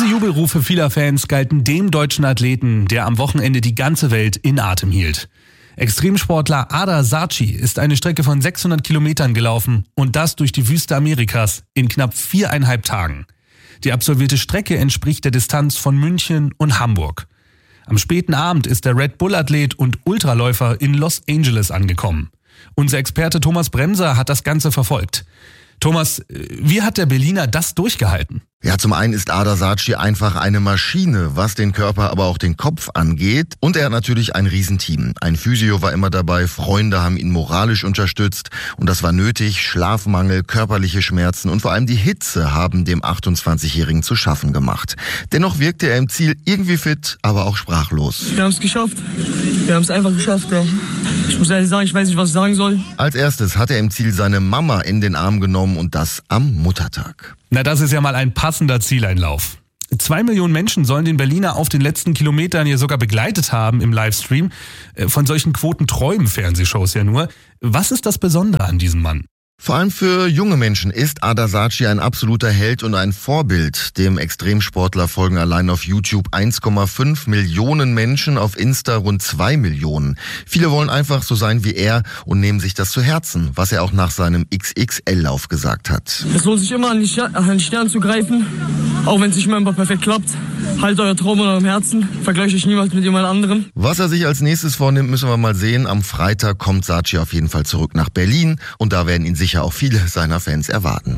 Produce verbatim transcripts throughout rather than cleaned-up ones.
Jubelrufe vieler Fans galten dem deutschen Athleten, der am Wochenende die ganze Welt in Atem hielt. Extremsportler Ada Saci ist eine Strecke von sechshundert Kilometern gelaufen und das durch die Wüste Amerikas in knapp viereinhalb Tagen. Die absolvierte Strecke entspricht der Distanz von München und Hamburg. Am späten Abend ist der Red Bull-Athlet und Ultraläufer in Los Angeles angekommen. Unser Experte Thomas Bremser hat das Ganze verfolgt. Thomas, wie hat der Berliner das durchgehalten? Ja, zum einen ist Ada Saci einfach eine Maschine, was den Körper, aber auch den Kopf angeht. Und er hat natürlich ein Riesenteam. Ein Physio war immer dabei, Freunde haben ihn moralisch unterstützt. Und das war nötig. Schlafmangel, körperliche Schmerzen und vor allem die Hitze haben dem achtundzwanzigjährigen zu schaffen gemacht. Dennoch wirkte er im Ziel irgendwie fit, aber auch sprachlos. Wir haben es geschafft. Wir haben es einfach geschafft, ja. Ich muss ehrlich sagen, ich weiß nicht, was ich sagen soll. Als erstes hat er im Ziel seine Mama in den Arm genommen und das am Muttertag. Na, das ist ja mal ein passender Zieleinlauf. Zwei Millionen Menschen sollen den Berliner auf den letzten Kilometern ja sogar begleitet haben im Livestream. Von solchen Quoten träumen Fernsehshows ja nur. Was ist das Besondere an diesem Mann? Vor allem für junge Menschen ist Ada Saci ein absoluter Held und ein Vorbild. Dem Extremsportler folgen allein auf YouTube eins Komma fünf Millionen Menschen, auf Insta rund zwei Millionen. Viele wollen einfach so sein wie er und nehmen sich das zu Herzen, was er auch nach seinem X X L-Lauf gesagt hat. Es lohnt sich immer an die, Ster- an die Sterne zu greifen, auch wenn es nicht immer perfekt klappt. Haltet euer Traum in eurem Herzen, vergleicht euch niemals mit jemand anderem. Was er sich als nächstes vornimmt, müssen wir mal sehen. Am Freitag kommt Saci auf jeden Fall zurück nach Berlin und da werden ihn sicher auch viele seiner Fans erwarten.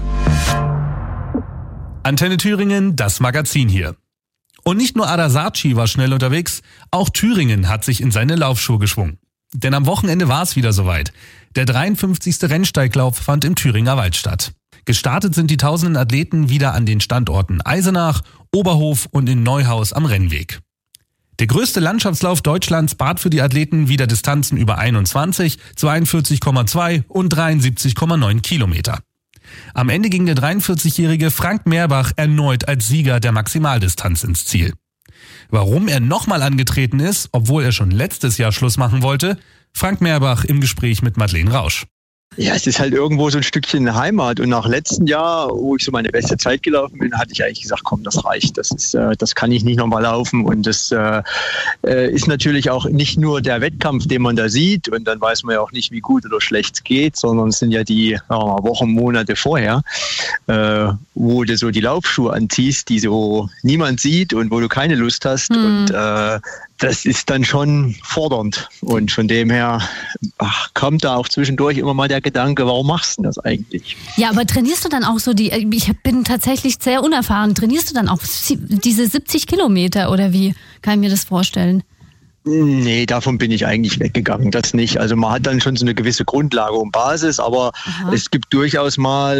Antenne Thüringen, das Magazin hier. Und nicht nur Ada Saci war schnell unterwegs, auch Thüringen hat sich in seine Laufschuhe geschwungen. Denn am Wochenende war es wieder soweit. Der dreiundfünfzigste Rennsteiglauf fand im Thüringer Wald statt. Gestartet sind die tausenden Athleten wieder an den Standorten Eisenach, Oberhof und in Neuhaus am Rennweg. Der größte Landschaftslauf Deutschlands bat für die Athleten wieder Distanzen über einundzwanzig, zweiundvierzig Komma zwei und dreiundsiebzig Komma neun Kilometer. Am Ende ging der dreiundvierzigjährige Frank Meerbach erneut als Sieger der Maximaldistanz ins Ziel. Warum er nochmal angetreten ist, obwohl er schon letztes Jahr Schluss machen wollte, Frank Meerbach im Gespräch mit Madeleine Rausch. Ja, es ist halt irgendwo so ein Stückchen Heimat. Und nach letzten Jahr, wo ich so meine beste Zeit gelaufen bin, hatte ich eigentlich gesagt, komm, das reicht. Das ist, äh, das kann ich nicht nochmal laufen. Und das äh, ist natürlich auch nicht nur der Wettkampf, den man da sieht. Und dann weiß man ja auch nicht, wie gut oder schlecht es geht, sondern es sind ja die äh, Wochen, Monate vorher, äh, wo du so die Laufschuhe anziehst, die so niemand sieht und wo du keine Lust hast. Mhm. Und äh, das ist dann schon fordernd. Und von dem her ach, kommt da auch zwischendurch immer mal der Gedanke, warum machst du das eigentlich? Ja, aber trainierst du dann auch so die, ich bin tatsächlich sehr unerfahren, trainierst du dann auch diese siebzig Kilometer oder wie kann ich mir das vorstellen? Nee, davon bin ich eigentlich weggegangen, das nicht. Also man hat dann schon so eine gewisse Grundlage und Basis, aber Aha. es gibt durchaus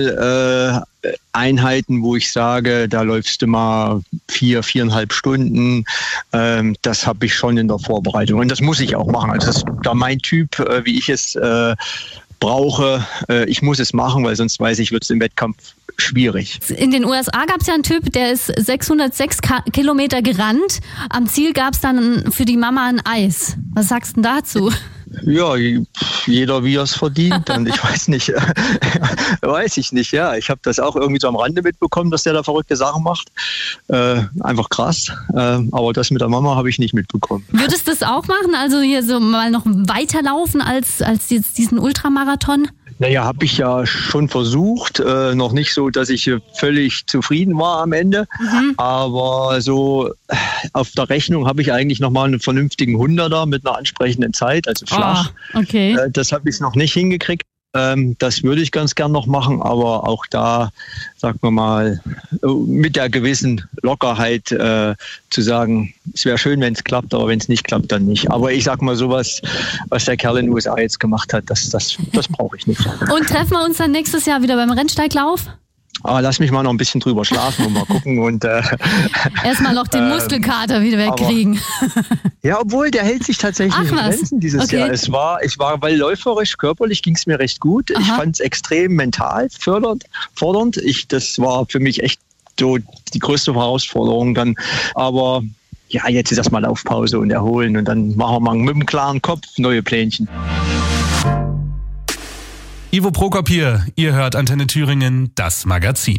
mal äh, Einheiten, wo ich sage, da läufst du mal vier, viereinhalb Stunden. Ähm, das habe ich schon in der Vorbereitung und das muss ich auch machen. Also das ist da mein Typ, äh, wie ich es äh, brauche. Äh, ich muss es machen, weil sonst weiß ich, wird es im Wettkampf schwierig. In den U S A gab es ja einen Typ, der ist sechshundertsechs Kilometer gerannt. Am Ziel gab es dann für die Mama ein Eis. Was sagst du dazu? Ja, jeder wie er es verdient. Und ich weiß nicht, weiß ich nicht, ja. Ich habe das auch irgendwie so am Rande mitbekommen, dass der da verrückte Sachen macht. Äh, einfach krass. Äh, aber das mit der Mama habe ich nicht mitbekommen. Würdest du das auch machen? Also hier so mal noch weiterlaufen als, als jetzt diesen Ultramarathon? Naja, habe ich ja schon versucht. Äh, noch nicht so, dass ich völlig zufrieden war am Ende. Mhm. Aber so auf der Rechnung habe ich eigentlich nochmal einen vernünftigen Hunderter mit einer ansprechenden Zeit, also flach. Oh, okay. Äh, das habe ich noch nicht hingekriegt. Ähm, das würde ich ganz gern noch machen, aber auch da, sagen wir mal, mit der gewissen Lockerheit äh, zu sagen, es wäre schön, wenn es klappt, aber wenn es nicht klappt, dann nicht. Aber ich sag mal, sowas, was der Kerl in den U S A jetzt gemacht hat, das, das, das brauche ich nicht. Und treffen wir uns dann nächstes Jahr wieder beim Rennsteiglauf? Ah, lass mich mal noch ein bisschen drüber schlafen und mal gucken und äh, erstmal noch den Muskelkater äh, wieder wegkriegen. Aber, ja, obwohl der hält sich tatsächlich Ach, in Grenzen dieses okay. Jahr. Es war, ich war, weil läuferisch, körperlich ging es mir recht gut. Aha. Ich fand es extrem mental fördernd, fordernd. Ich, das war für mich echt so die größte Herausforderung dann. Aber ja, jetzt ist erstmal Laufpause und erholen und dann machen wir mal mit einem klaren Kopf neue Plänchen. Ivo Prokop hier, ihr hört Antenne Thüringen, das Magazin.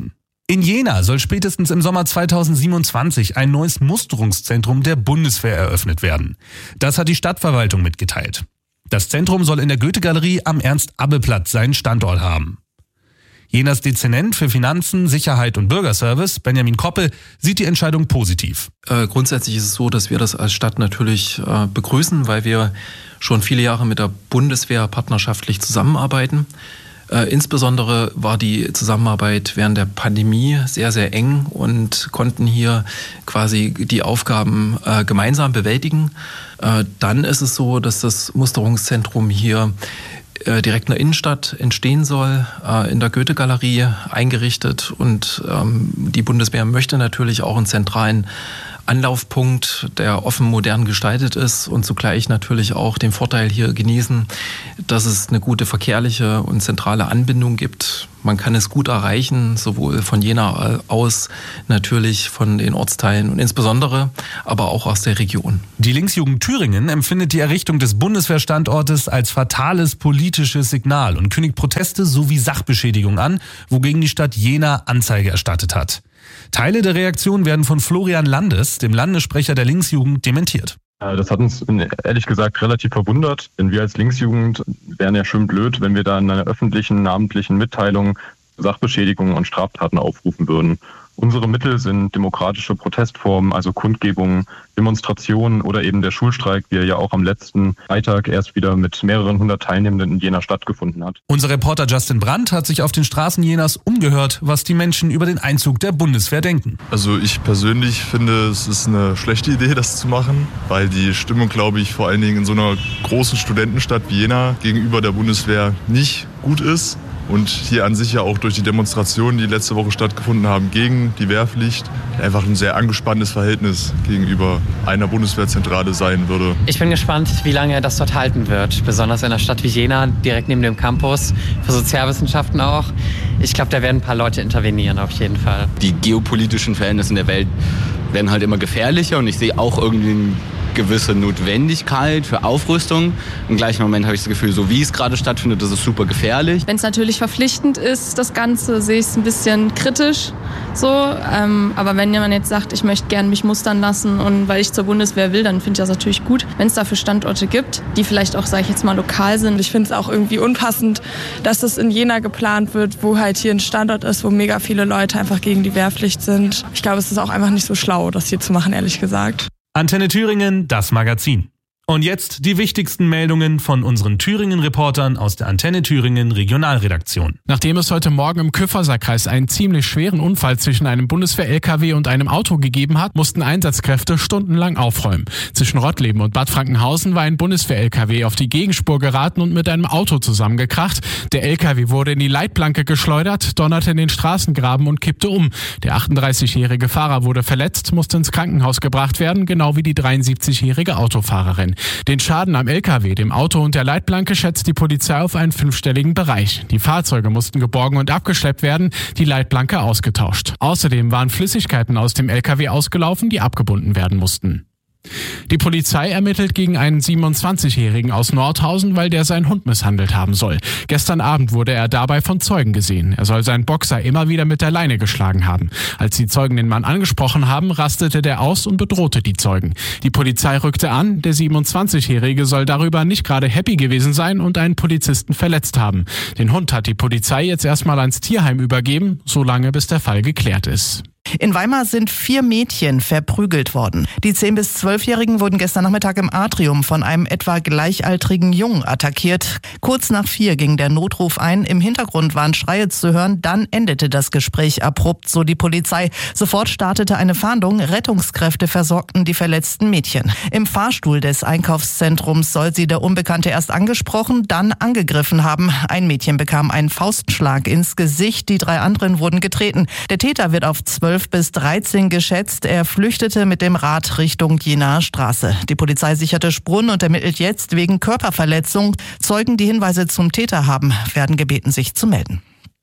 In Jena soll spätestens im Sommer zweitausendsiebenundzwanzig ein neues Musterungszentrum der Bundeswehr eröffnet werden. Das hat die Stadtverwaltung mitgeteilt. Das Zentrum soll in der Goethe-Galerie am Ernst-Abbe-Platz seinen Standort haben. Jenas Dezernent für Finanzen, Sicherheit und Bürgerservice, Benjamin Koppel, sieht die Entscheidung positiv. Äh, grundsätzlich ist es so, dass wir das als Stadt natürlich äh, begrüßen, weil wir schon viele Jahre mit der Bundeswehr partnerschaftlich zusammenarbeiten. Äh, insbesondere war die Zusammenarbeit während der Pandemie sehr, sehr eng und konnten hier quasi die Aufgaben äh, gemeinsam bewältigen. Äh, dann ist es so, dass das Musterungszentrum hier äh, direkt in der Innenstadt entstehen soll, äh, in der Goethe-Galerie eingerichtet. Und ähm, die Bundeswehr möchte natürlich auch einen zentralen Anlaufpunkt, der offen modern gestaltet ist und zugleich natürlich auch den Vorteil hier genießen, dass es eine gute verkehrliche und zentrale Anbindung gibt. Man kann es gut erreichen, sowohl von Jena aus, natürlich von den Ortsteilen und insbesondere, aber auch aus der Region. Die Linksjugend Thüringen empfindet die Errichtung des Bundeswehrstandortes als fatales politisches Signal und kündigt Proteste sowie Sachbeschädigung an, wogegen die Stadt Jena Anzeige erstattet hat. Teile der Reaktion werden von Florian Landes, dem Landessprecher der Linksjugend, dementiert. Das hat uns ehrlich gesagt relativ verwundert, denn wir als Linksjugend wären ja schön blöd, wenn wir da in einer öffentlichen, namentlichen Mitteilung Sachbeschädigungen und Straftaten aufrufen würden. Unsere Mittel sind demokratische Protestformen, also Kundgebungen, Demonstrationen oder eben der Schulstreik, wie er ja auch am letzten Freitag erst wieder mit mehreren hundert Teilnehmenden in Jena stattgefunden hat. Unser Reporter Justin Brandt hat sich auf den Straßen Jenas umgehört, was die Menschen über den Einzug der Bundeswehr denken. Also ich persönlich finde, es ist eine schlechte Idee, das zu machen, weil die Stimmung, glaube ich, vor allen Dingen in so einer großen Studentenstadt wie Jena gegenüber der Bundeswehr nicht gut ist. Und hier an sich ja auch durch die Demonstrationen, die letzte Woche stattgefunden haben gegen die Wehrpflicht, einfach ein sehr angespanntes Verhältnis gegenüber einer Bundeswehrzentrale sein würde. Ich bin gespannt, wie lange das dort halten wird, besonders in einer Stadt wie Jena, direkt neben dem Campus, für Sozialwissenschaften auch. Ich glaube, da werden ein paar Leute intervenieren, auf jeden Fall. Die geopolitischen Verhältnisse in der Welt werden halt immer gefährlicher und ich sehe auch irgendwie ein gewisse Notwendigkeit für Aufrüstung. Im gleichen Moment habe ich das Gefühl, so wie es gerade stattfindet, das ist super gefährlich. Wenn es natürlich verpflichtend ist, das Ganze, sehe ich es ein bisschen kritisch. So, ähm, aber wenn jemand jetzt sagt, ich möchte gerne mich mustern lassen und weil ich zur Bundeswehr will, dann finde ich das natürlich gut, wenn es dafür Standorte gibt, die vielleicht auch, sage ich jetzt mal, lokal sind. Ich finde es auch irgendwie unpassend, dass das in Jena geplant wird, wo halt hier ein Standort ist, wo mega viele Leute einfach gegen die Wehrpflicht sind. Ich glaube, es ist auch einfach nicht so schlau, das hier zu machen, ehrlich gesagt. Antenne Thüringen, das Magazin. Und jetzt die wichtigsten Meldungen von unseren Thüringen-Reportern aus der Antenne Thüringen Regionalredaktion. Nachdem es heute Morgen im Kyffhäuser-Kreis einen ziemlich schweren Unfall zwischen einem Bundeswehr-L K W und einem Auto gegeben hat, mussten Einsatzkräfte stundenlang aufräumen. Zwischen Rottleben und Bad Frankenhausen war ein Bundeswehr-L K W auf die Gegenspur geraten und mit einem Auto zusammengekracht. Der L K W wurde in die Leitplanke geschleudert, donnerte in den Straßengraben und kippte um. Der achtunddreißigjährige Fahrer wurde verletzt, musste ins Krankenhaus gebracht werden, genau wie die dreiundsiebzigjährige Autofahrerin. Den Schaden am L K W, dem Auto und der Leitplanke schätzt die Polizei auf einen fünfstelligen Bereich. Die Fahrzeuge mussten geborgen und abgeschleppt werden, die Leitplanke ausgetauscht. Außerdem waren Flüssigkeiten aus dem L K W ausgelaufen, die abgebunden werden mussten. Die Polizei ermittelt gegen einen siebenundzwanzigjährigen aus Nordhausen, weil der seinen Hund misshandelt haben soll. Gestern Abend wurde er dabei von Zeugen gesehen. Er soll seinen Boxer immer wieder mit der Leine geschlagen haben. Als die Zeugen den Mann angesprochen haben, rastete der aus und bedrohte die Zeugen. Die Polizei rückte an, der siebenundzwanzigjährige soll darüber nicht gerade happy gewesen sein und einen Polizisten verletzt haben. Den Hund hat die Polizei jetzt erstmal ans Tierheim übergeben, solange bis der Fall geklärt ist. In Weimar sind vier Mädchen verprügelt worden. Die zehn- bis zwölfjährigen wurden gestern Nachmittag im Atrium von einem etwa gleichaltrigen Jungen attackiert. Kurz nach vier ging der Notruf ein. Im Hintergrund waren Schreie zu hören. Dann endete das Gespräch abrupt, so die Polizei. Sofort startete eine Fahndung. Rettungskräfte versorgten die verletzten Mädchen. Im Fahrstuhl des Einkaufszentrums soll sie der Unbekannte erst angesprochen, dann angegriffen haben. Ein Mädchen bekam einen Faustschlag ins Gesicht. Die drei anderen wurden getreten. Der Täter wird auf zwölf bis dreizehn geschätzt. Er flüchtete mit dem Rad Richtung Jenaer Straße. Die Polizei sicherte Spuren und ermittelt jetzt wegen Körperverletzung. Zeugen, die Hinweise zum Täter haben, werden gebeten, sich zu melden.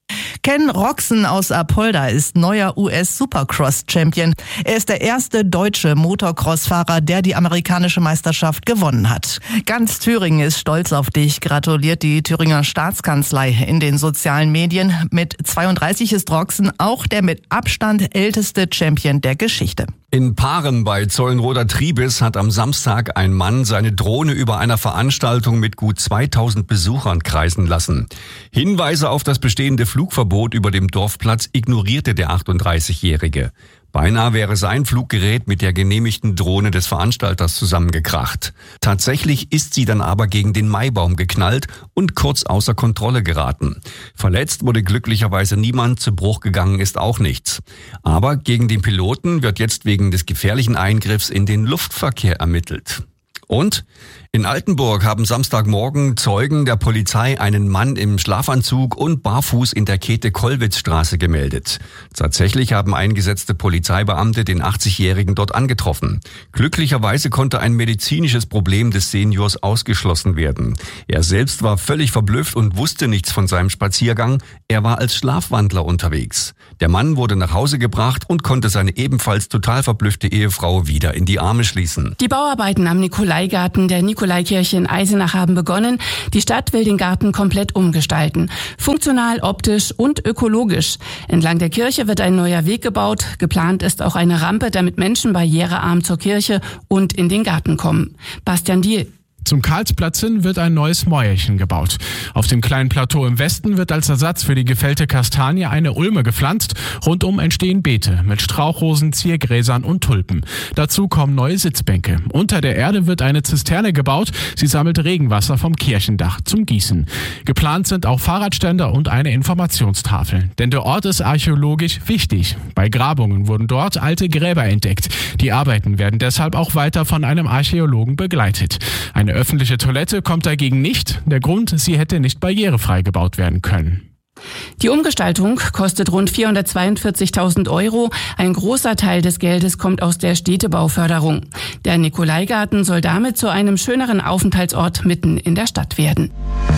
Ken Roczen aus Apolda ist neuer U S-Supercross-Champion. Er ist der erste deutsche Motocross-Fahrer, der die amerikanische Meisterschaft gewonnen hat. Ganz Thüringen ist stolz auf dich, gratuliert die Thüringer Staatskanzlei in den sozialen Medien. Mit zweiunddreißig ist Roczen auch der mit Abstand älteste Champion der Geschichte. In Paaren bei Zollenroder Triebes hat am Samstag ein Mann seine Drohne über einer Veranstaltung mit gut zweitausend Besuchern kreisen lassen. Hinweise auf das bestehende Flugverbot über dem Dorfplatz ignorierte der achtunddreißigjährige. Beinahe wäre sein Fluggerät mit der genehmigten Drohne des Veranstalters zusammengekracht. Tatsächlich ist sie dann aber gegen den Maibaum geknallt und kurz außer Kontrolle geraten. Verletzt wurde glücklicherweise niemand, zu Bruch gegangen ist auch nichts. Aber gegen den Piloten wird jetzt wegen des gefährlichen Eingriffs in den Luftverkehr ermittelt. Und in Altenburg haben Samstagmorgen Zeugen der Polizei einen Mann im Schlafanzug und barfuß in der Käthe-Kollwitz-Straße gemeldet. Tatsächlich haben eingesetzte Polizeibeamte den achtzigjährigen dort angetroffen. Glücklicherweise konnte ein medizinisches Problem des Seniors ausgeschlossen werden. Er selbst war völlig verblüfft und wusste nichts von seinem Spaziergang. Er war als Schlafwandler unterwegs. Der Mann wurde nach Hause gebracht und konnte seine ebenfalls total verblüffte Ehefrau wieder in die Arme schließen. Die Bauarbeiten am Nikolaigarten der Nikolaikirche in Eisenach haben begonnen. Die Stadt will den Garten komplett umgestalten. Funktional, optisch und ökologisch. Entlang der Kirche wird ein neuer Weg gebaut. Geplant ist auch eine Rampe, damit Menschen barrierearm zur Kirche und in den Garten kommen. Bastian Diel. Zum Karlsplatz hin wird ein neues Mäuerchen gebaut. Auf dem kleinen Plateau im Westen wird als Ersatz für die gefällte Kastanie eine Ulme gepflanzt. Rundum entstehen Beete mit Strauchrosen, Ziergräsern und Tulpen. Dazu kommen neue Sitzbänke. Unter der Erde wird eine Zisterne gebaut. Sie sammelt Regenwasser vom Kirchendach zum Gießen. Geplant sind auch Fahrradständer und eine Informationstafel. Denn der Ort ist archäologisch wichtig. Bei Grabungen wurden dort alte Gräber entdeckt. Die Arbeiten werden deshalb auch weiter von einem Archäologen begleitet. Eine öffentliche Toilette kommt dagegen nicht. Der Grund, sie hätte nicht barrierefrei gebaut werden können. Die Umgestaltung kostet rund vierhundertzweiundvierzigtausend Euro. Ein großer Teil des Geldes kommt aus der Städtebauförderung. Der Nikolaigarten soll damit zu einem schöneren Aufenthaltsort mitten in der Stadt werden.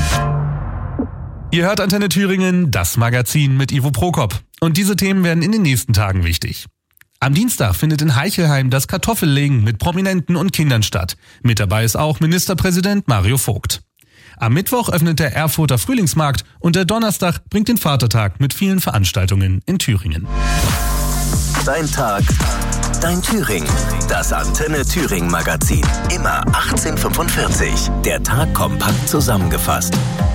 Ihr hört Antenne Thüringen, das Magazin mit Ivo Prokop. Und diese Themen werden in den nächsten Tagen wichtig. Am Dienstag findet in Heichelheim das Kartoffellegen mit Prominenten und Kindern statt. Mit dabei ist auch Ministerpräsident Mario Vogt. Am Mittwoch öffnet der Erfurter Frühlingsmarkt und der Donnerstag bringt den Vatertag mit vielen Veranstaltungen in Thüringen. Dein Tag, dein Thüringen. Das Antenne Thüringen Magazin. Immer achtzehn Uhr fünfundvierzig. Der Tag kompakt zusammengefasst.